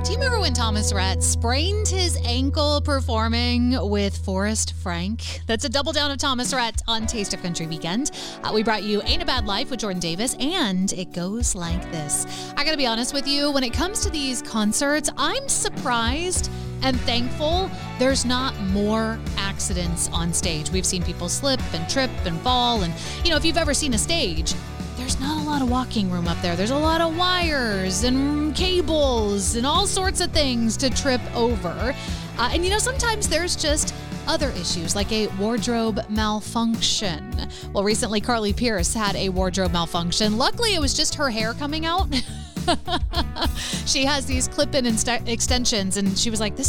Do you remember when Thomas Rhett sprained his ankle performing with Forrest Frank? That's a double down of Thomas Rhett on Taste of Country Weekend. We brought you Ain't a Bad Life with Jordan Davis, and it goes like this. I gotta be honest with you, when it comes to these concerts, I'm surprised and thankful there's not more accidents on stage. We've seen people slip and trip and fall, and if you've ever seen a stage, there's not a lot of walking room up there. There's a lot of wires and cables and all sorts of things to trip over. And sometimes there's just other issues like a wardrobe malfunction. Well, recently Carly Pearce had a wardrobe malfunction. Luckily, it was just her hair coming out. She has these clip-in extensions, and she was like, this